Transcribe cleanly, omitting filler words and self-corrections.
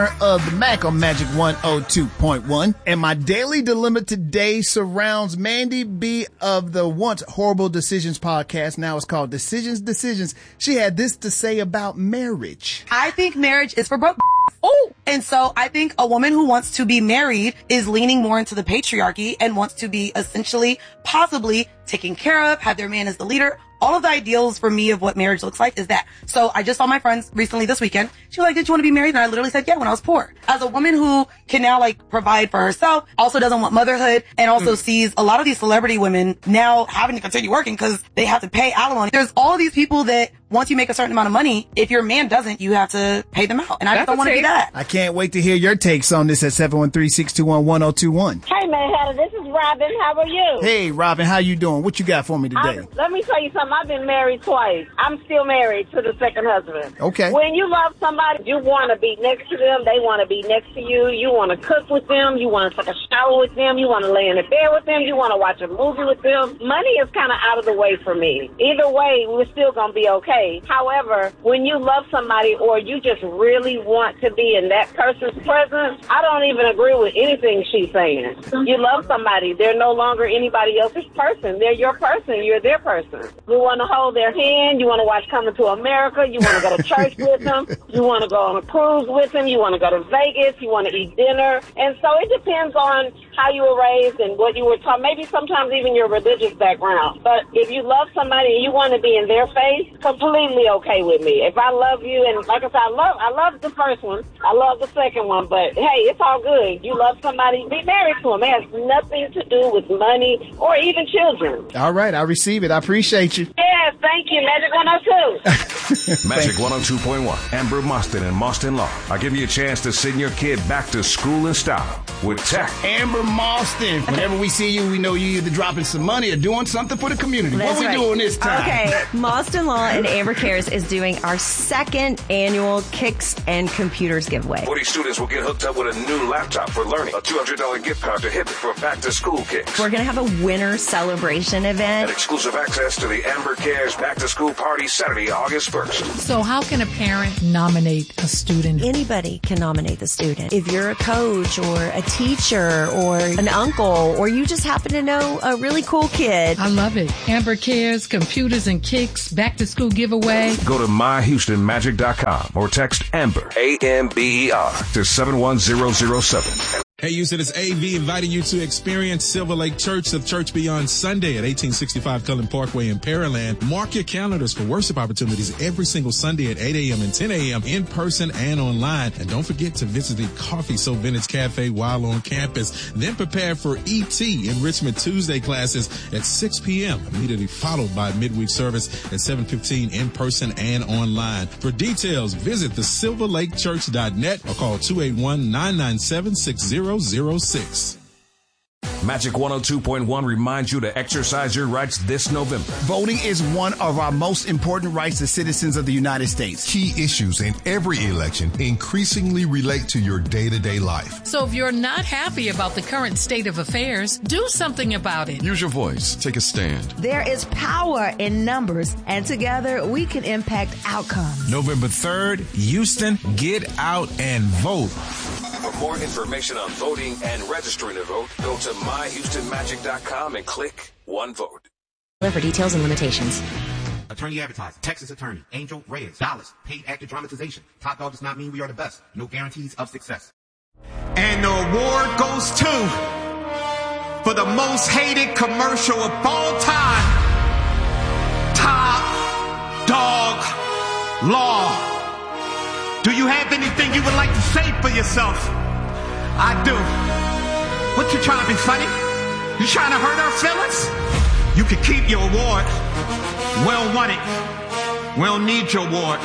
Of the Mac on Magic 102.1. And my daily dilemma today surrounds Mandy B of the once Horrible Decisions podcast. Now it's called Decisions. She had this to say about marriage. I think marriage is for broke. Oh, and so I think a woman who wants to be married is leaning more into the patriarchy and wants to be essentially, possibly taken care of, have their man as the leader. All of the ideals for me of what marriage looks like is that. So I just saw my friends recently this weekend. She was like, did you want to be married? And I literally said, yeah, when I was poor. As a woman who can now provide for herself, also doesn't want motherhood, and also sees a lot of these celebrity women now having to continue working because they have to pay alimony. There's all of these people that once you make a certain amount of money, if your man doesn't, you have to pay them out. And I just don't want to be that. I can't wait to hear your takes on this at 713-621-1021. Hey, man, this is Robin. How are you? Hey, Robin, how you doing? What you got for me today? Let me tell you something. I've been married twice. I'm still married to the second husband. Okay. When you love somebody, you want to be next to them. They want to be next to you. You want to cook with them. You want to take a shower with them. You want to lay in the bed with them. You want to watch a movie with them. Money is kind of out of the way for me. Either way, we're still going to be okay. However, when you love somebody or you just really want to be in that person's presence, I don't even agree with anything she's saying. You love somebody. They're no longer anybody else's person. They're your person. You're their person. You want to hold their hand. You want to watch Coming to America. You want to go to church with them. You want to go on a cruise with them. You want to go to Vegas. You want to eat dinner. And so it depends on how you were raised and what you were taught. Maybe sometimes even your religious background. But if you love somebody and you want to be in their face, completely okay with me. If I love you, and like I said, I love the first one. I love the second one. But hey, it's all good. You love somebody, be married to them. It has nothing to do with money or even children. All right, I receive it. I appreciate you. Yes, thank you. Magic 102. Magic 102.1. Amber Moston and Moston Law. I'll give you a chance to send your kid back to school in style with tech. Amber Moston. Whenever we see you, we know you either dropping some money or doing something for the community. That's what we doing this time? Okay, Moston Law and Amber Cares is doing our second annual Kicks and Computers giveaway. 40 students will get hooked up with a new laptop for learning, a $200 gift card to hit for back-to-school kicks. We're going to have a winter celebration event. And exclusive access to the Amber Cares back-to-school party Saturday, August 1st. So how can a parent nominate a student? Anybody can nominate the student. If you're a coach or a teacher or an uncle, or you just happen to know a really cool kid. I love it. Amber Cares, Computers and Kicks, back-to-school giveaway. Go to myhoustonmagic.com or text Amber, A-M-B-E-R, to 71007. Hey, Houston, it's AV inviting you to experience Silver Lake Church of Church Beyond Sunday at 1865 Cullen Parkway in Pearland. Mark your calendars for worship opportunities every single Sunday at 8 a.m. and 10 a.m. in person and online. And don't forget to visit the Coffee So Vintage Cafe while on campus. Then prepare for ET Enrichment Tuesday classes at 6 p.m. immediately followed by midweek service at 7:15 in person and online. For details, visit thesilverlakechurch.net or call 281-997-6006. Magic 102.1 reminds you to exercise your rights this November. Voting is one of our most important rights as citizens of the United States. Key issues in every election increasingly relate to your day-to-day life. So if you're not happy about the current state of affairs, do something about it. Use your voice. Take a stand. There is power in numbers, and together we can impact outcomes. November 3rd, Houston, get out and vote. For more information on voting and registering to vote, go to myhoustonmagic.com and click One Vote. For details and limitations. Attorney advertising. Texas attorney. Angel Reyes. Dollars. Paid actor dramatization. Top dog does not mean we are the best. No guarantees of success. And the award goes to, for the most hated commercial of all time, Top Dog Law. Do you have anything you would like to say for yourself? I do. What, you trying to be funny? You trying to hurt our feelings? You can keep your award. We don't want it. We don't need your award.